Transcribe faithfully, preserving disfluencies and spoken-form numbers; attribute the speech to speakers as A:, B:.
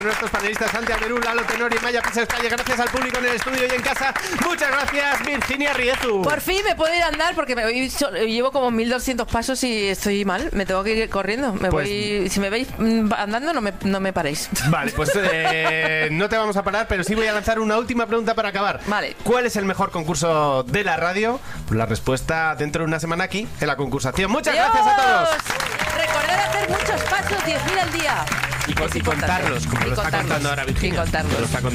A: Nuestros panelistas Santi Alberú, Lalo Tenori, Maya Pisa España. Gracias al público en el estudio y en casa. Muchas gracias, Virginia Riezu.
B: Por fin me puedo ir a andar porque me voy, llevo como mil doscientos pasos y estoy mal. Me tengo que ir corriendo. Me
A: Pues-
B: voy, si me veis andando, no me, no me paréis.
A: Vale, pues eh, no te vamos a parar, pero sí voy a lanzar una última pregunta para acabar.
B: Vale.
A: ¿Cuál es el mejor concurso de la radio? Pues la respuesta dentro de una semana aquí, en la concursación. Muchas
B: ¡Adiós!
A: gracias a todos.
B: Recordad hacer muchos pasos, diez mil al día.
A: Y, con-
B: Es
A: y
B: importante.
A: contarlos, como
B: Y
A: lo está
B: contarlos.
A: contando ahora Virginia.
B: Y contarlos.
A: Lo está